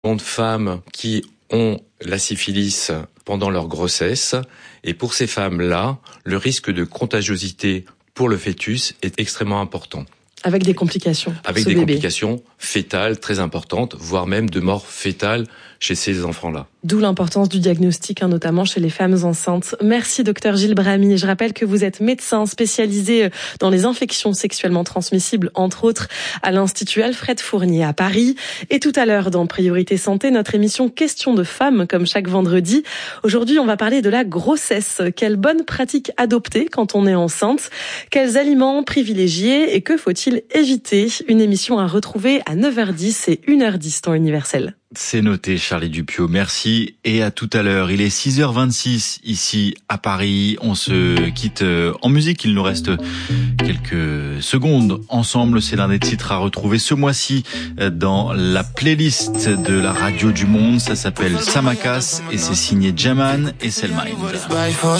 de femmes qui ont la syphilis pendant leur grossesse. Et pour ces femmes-là, le risque de contagiosité pour le fœtus est extrêmement important. Avec des complications. Avec des complications fétales très importantes, voire même de mort fétale chez ces enfants-là. D'où l'importance du diagnostic, notamment chez les femmes enceintes. Merci, docteur Gilles Bramy. Je rappelle que vous êtes médecin spécialisé dans les infections sexuellement transmissibles, entre autres, à l'Institut Alfred Fournier à Paris. Et tout à l'heure, dans Priorité Santé, notre émission Questions de femmes, comme chaque vendredi. Aujourd'hui, on va parler de la grossesse. Quelles bonnes pratiques adopter quand on est enceinte? Quels aliments privilégier et que faut-il éviter? Une émission à retrouver à 9h10 et 1h10 temps universel. C'est noté, Charlie Dupieux. Merci et à tout à l'heure. Il est 6h26 ici à Paris. On se quitte en musique. Il nous reste quelques secondes ensemble. C'est l'un des titres à retrouver ce mois-ci dans la playlist de la radio du monde. Ça s'appelle Samakas et c'est signé Jaman et Selmind.